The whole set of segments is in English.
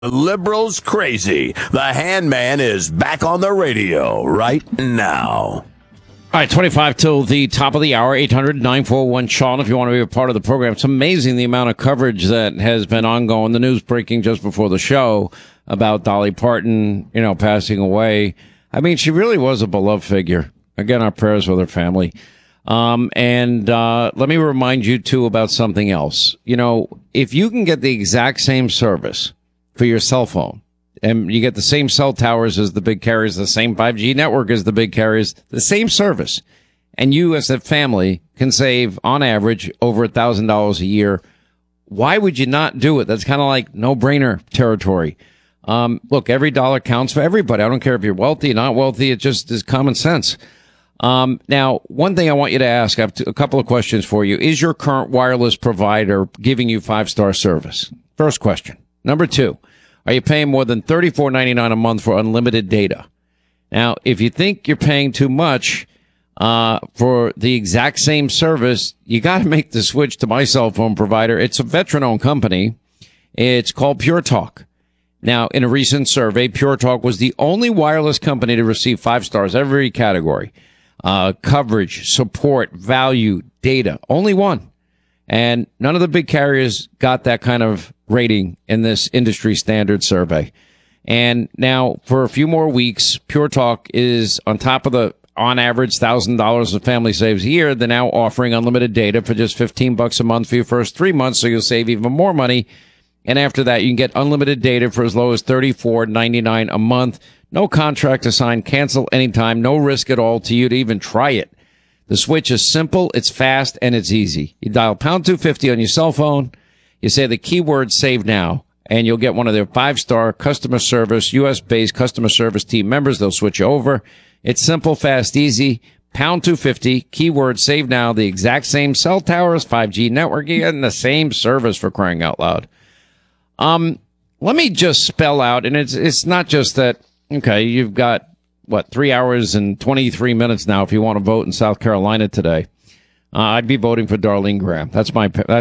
Liberals crazy. The Handman is back on the radio right now. All right, 25 till the top of the hour, 800-941-SEAN if you want to be a part of the program. It's amazing the amount of coverage that has been ongoing. The news breaking just before the show about Dolly Parton, passing away. I mean, she really was a beloved figure. Again, our prayers with her family. And let me remind you, too, about something else. If you can get the exact same service for your cell phone, and you get the same cell towers as the big carriers, the same 5G network as the big carriers, the same service, and you as a family can save, on average, over $1,000 a year, why would you not do it? That's kind of like no-brainer territory. Look, every dollar counts for everybody. I don't care if you're wealthy or not wealthy. It just is common sense. Now, one thing I want you to ask, I have a couple of questions for you. Is your current wireless provider giving you 5-star service? First question. Number two, are you paying more than $34.99 a month for unlimited data? Now, if you think you're paying too much for the exact same service, you got to make the switch to my cell phone provider. It's a veteran-owned company. It's called Pure Talk. Now, in a recent survey, Pure Talk was the only wireless company to receive 5 stars every category. Coverage, support, value, data. Only one. And none of the big carriers got that kind of rating in this industry standard survey. And now, for a few more weeks, Pure Talk is on top of the, on average, $1,000 a family saves a year. They're now offering unlimited data for just $15 a month for your first 3 months, so you'll save even more money. And after that, you can get unlimited data for as low as $34.99 a month. No contract to sign, cancel anytime, no risk at all to you to even try it. The switch is simple, it's fast, and it's easy. You dial pound 250 on your cell phone, you say the keyword save now, and you'll get one of their 5-star customer service, U.S.-based customer service team members. They'll switch you over. It's simple, fast, easy. Pound 250, keyword save now, the exact same cell towers, 5G network, and the same service, for crying out loud. Let me just spell out, and it's not just that, okay, you've got, 3 hours and 23 minutes now if you want to vote in South Carolina today. I'd be voting for Darlene Graham. That's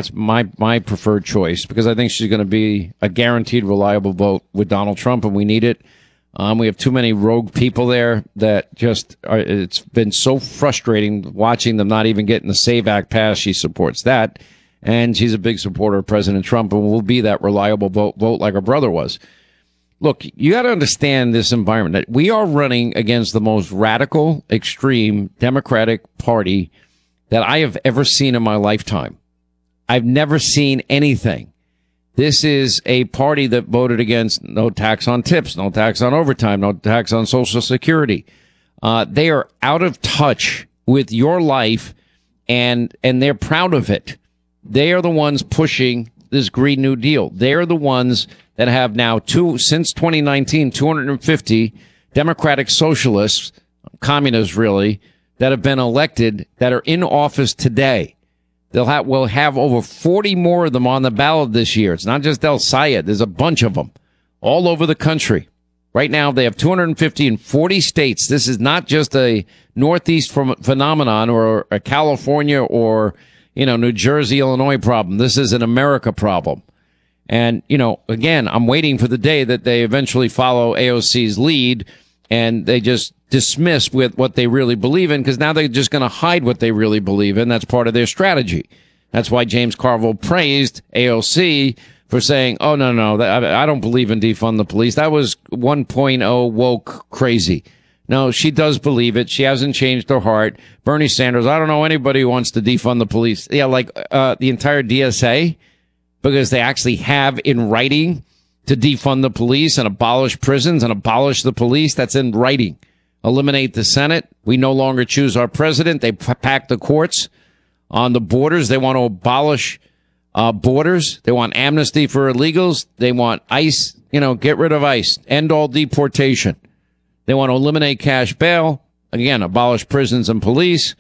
my preferred choice, because I think she's going to be a guaranteed reliable vote with Donald Trump, and we need it. We have too many rogue people there that just it's been so frustrating watching them not even getting the SAVE Act passed. She supports that, and she's a big supporter of President Trump, and will be that reliable vote like her brother was. Look, you got to understand this environment that we are running against the most radical, extreme Democratic Party that I have ever seen in my lifetime. I've never seen anything. This is a party that voted against no tax on tips, no tax on overtime, no tax on Social Security. They are out of touch with your life, and they're proud of it. They are the ones pushing this Green New Deal. They are the ones that have now, since 2019, 250 Democratic socialists, communists really, that have been elected, that are in office today. We'll have over 40 more of them on the ballot this year. It's not just El Sayed. There's a bunch of them all over the country. Right now, they have 250 in 40 states. This is not just a Northeast phenomenon or a California or, New Jersey, Illinois problem. This is an America problem. And, again, I'm waiting for the day that they eventually follow AOC's lead and they just dismiss with what they really believe in, because now they're just going to hide what they really believe in. That's part of their strategy. That's why James Carville praised AOC for saying, oh, no, I don't believe in defund the police. That was 1.0 woke crazy. No, she does believe it. She hasn't changed her heart. Bernie Sanders, I don't know anybody who wants to defund the police. Yeah, like the entire DSA, because they actually have in writing to defund the police and abolish prisons and abolish the police. That's in writing. Eliminate the Senate. We no longer choose our president. They pack the courts on the borders. They want to abolish borders. They want amnesty for illegals. They want ICE, get rid of ICE, end all deportation. They want to eliminate cash bail. Again, abolish prisons and police.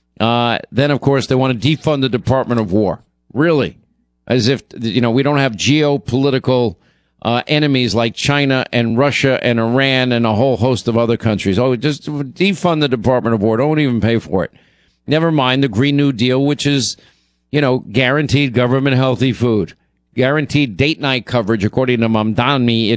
Then, of course, they want to defund the Department of War. Really? As if, we don't have geopolitical enemies like China and Russia and Iran and a whole host of other countries. Oh, just defund the Department of War. Don't even pay for it. Never mind the Green New Deal, which is, guaranteed government healthy food. guaranteed date night coverage, according to Mamdani